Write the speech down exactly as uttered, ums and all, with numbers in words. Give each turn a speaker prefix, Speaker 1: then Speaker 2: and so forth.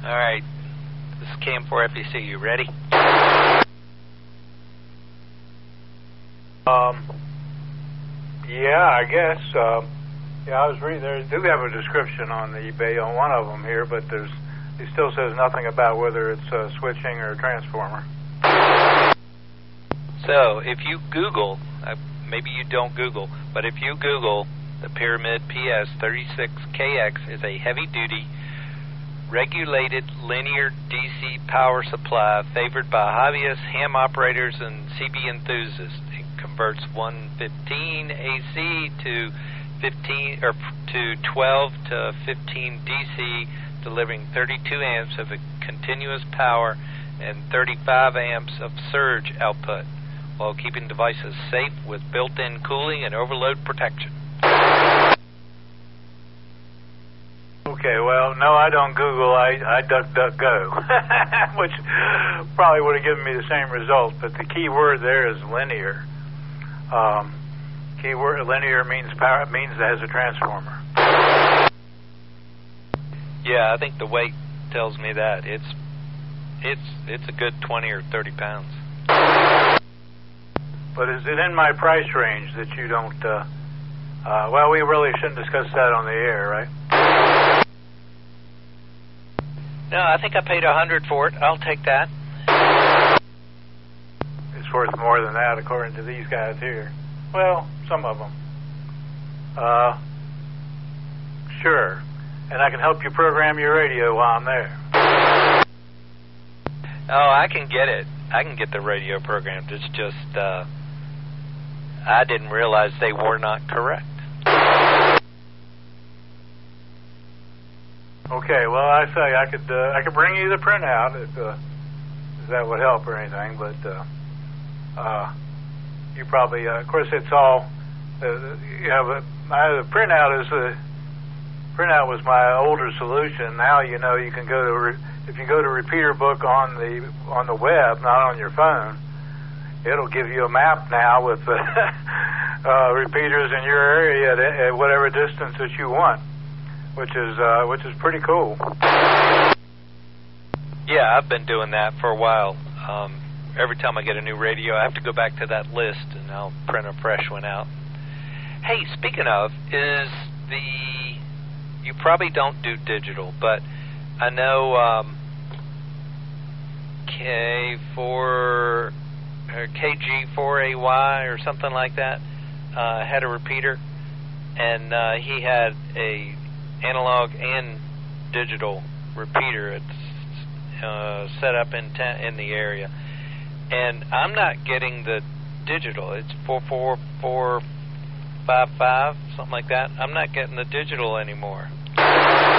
Speaker 1: All right. This is Cam four F E C. You ready?
Speaker 2: Um. Yeah, I guess. Uh, yeah, I was reading. They do have a description on the eBay on one of them here, but there's it still says nothing about whether it's uh, switching or a transformer.
Speaker 1: So if you Google, uh, maybe you don't Google, but if you Google the Pyramid P S thirty-six K X is a heavy-duty, regulated linear D C power supply favored by hobbyists, ham operators, and C B enthusiasts. It converts one fifteen A C to fifteen or to twelve to fifteen D C, delivering thirty-two amps of continuous power and thirty-five amps of surge output, while keeping devices safe with built-in cooling and overload protection.
Speaker 2: Okay, well, no, I don't Google. I, I DuckDuckGo, which probably would have given me the same result. But the key word there is linear. Um, key word linear means power. Means it has a transformer.
Speaker 1: Yeah, I think the weight tells me that it's it's it's a good twenty or thirty pounds.
Speaker 2: But is it in my price range that you don't? Uh, uh, well, we really shouldn't discuss that on the air, right?
Speaker 1: No, I think I paid a hundred for it. I'll take that.
Speaker 2: It's worth more than that, according to these guys here. Well, some of them. Uh, sure. And I can help you program your radio while I'm there.
Speaker 1: Oh, I can get it. I can get the radio programmed. It's just, uh, I didn't realize they were not correct.
Speaker 2: Okay, well, I say I could uh, I could bring you the printout if, uh, if that would help or anything, but uh, uh, you probably, uh, of course, it's all, uh, you know, but my, the printout is the, printout was my older solution. Now, you know, you can go to, re, if you go to Repeater Book on the, on the web, not on your phone, it'll give you a map now with uh, uh, repeaters in your area at, at whatever distance that you want. Which is uh, which is pretty cool.
Speaker 1: Yeah, I've been doing that for a while. Um, every time I get a new radio, I have to go back to that list, and I'll print a fresh one out. Hey, speaking of, is the... You probably don't do digital, but I know um, K four... or K G four A Y or something like that uh, had a repeater, and uh, he had a analog and digital repeater. It's uh, set up in ta- in the area, and I'm not getting the digital. It's four four four five five, something like that. I'm not getting the digital anymore.